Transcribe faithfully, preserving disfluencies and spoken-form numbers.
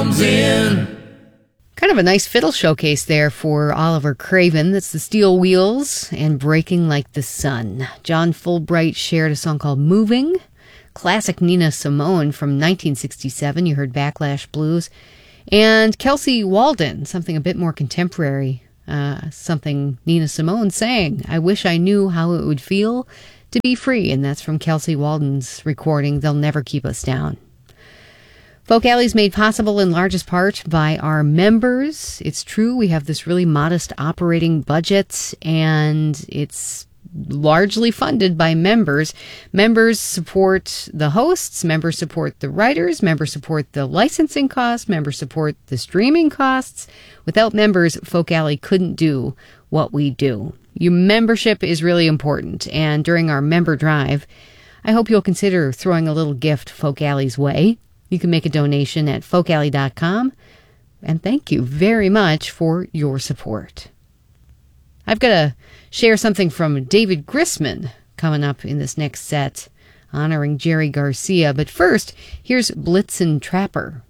comes in. Kind of a nice fiddle showcase there for Oliver Craven. That's the Steel Wheels and Breaking Like the Sun. John Fulbright shared a song called Moving. Classic Nina Simone from nineteen sixty-seven. You heard Backlash Blues. And Kelsey Walden, something a bit more contemporary. Uh, something Nina Simone sang. I wish I knew how it would feel to be free. And that's from Kelsey Walden's recording, They'll Never Keep Us Down. Folk Alley is made possible in largest part by our members. It's true, we have this really modest operating budget, and it's largely funded by members. Members support the hosts, members support the writers, members support the licensing costs, members support the streaming costs. Without members, Folk Alley couldn't do what we do. Your membership is really important, and during our member drive, I hope you'll consider throwing a little gift Folk Alley's way. You can make a donation at folk alley dot com, and thank you very much for your support. I've got to share something from David Grisman coming up in this next set, honoring Jerry Garcia. But first, here's Blitzen Trapper.